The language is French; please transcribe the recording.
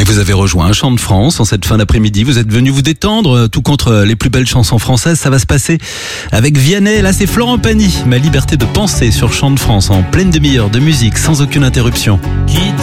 Vous avez rejoint un Chant de France en cette fin d'après-midi. Vous êtes venu vous détendre, tout contre les plus belles chansons françaises. Ça va se passer avec Vianney. Là, c'est Florent Pagny. Ma liberté de penser sur Chant de France en pleine demi-heure de musique sans aucune interruption.